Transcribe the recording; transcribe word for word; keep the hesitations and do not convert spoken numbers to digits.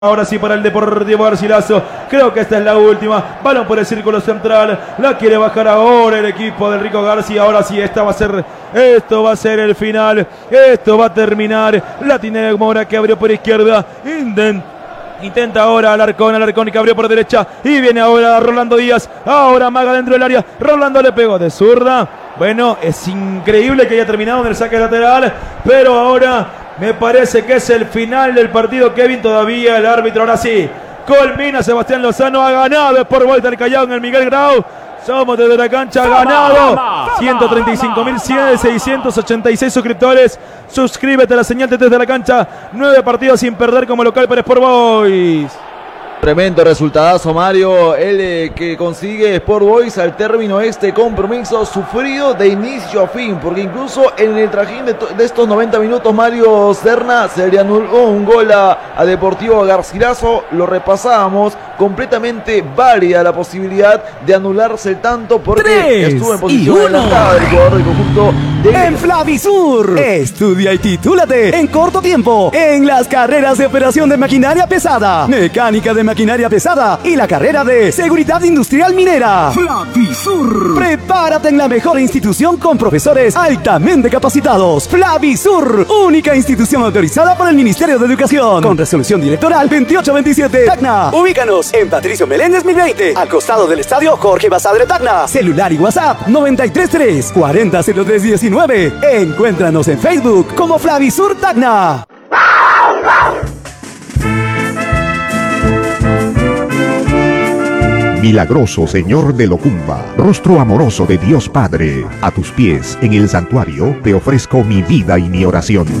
Ahora sí para el Deportivo Garcilaso, creo que esta es la última, balón por el círculo central, la quiere bajar ahora el equipo del Rico García, ahora sí, esta va a ser, esto va a ser el final, esto va a terminar, la tiene Mora que abrió por izquierda, Inden. Intenta ahora Alarcón, Alarcón que abrió por derecha y viene ahora Rolando Díaz, ahora Maga dentro del área, Rolando le pegó de zurda, bueno, es increíble que haya terminado en el saque lateral, pero ahora me parece que es el final del partido, Kevin, todavía el árbitro, ahora sí, culmina Sebastián Lozano, ha ganado es por vuelta el Callao en el Miguel Grau. Somos desde la cancha, ganado ciento treinta y cinco mil seiscientos ochenta y seis suscriptores. Suscríbete a la señal de Desde la Cancha. Nueve partidos sin perder como local para Sport Boys. Tremendo resultadazo, Mario, el eh, que consigue Sport Boys al término de este compromiso sufrido de inicio a fin, porque incluso en el trajín de, de estos noventa minutos, Mario Serna, se le anuló un gol a, a Deportivo Garcilaso, lo repasábamos, completamente válida la posibilidad de anularse el tanto porque Tres estuvo en posición adelantada del jugador del conjunto de... En Flavisur, estudia y titúlate en corto tiempo en las carreras de operación de maquinaria pesada, mecánica de maquinaria pesada y la carrera de seguridad industrial minera. Flavisur. Prepárate en la mejor institución con profesores altamente capacitados. Flavisur, única institución autorizada por el Ministerio de Educación, con resolución directoral veintiocho veintisiete. Tacna. Ubícanos en Patricio Meléndez mil veinte, al costado del estadio Jorge Basadre Tacna. Celular y WhatsApp noventa y tres tres cuarenta cero tres diecinueve. Encuéntranos en Facebook como Flavisur Tacna. Milagroso Señor de Locumba, rostro amoroso de Dios Padre, a tus pies en el santuario te ofrezco mi vida y mi oración.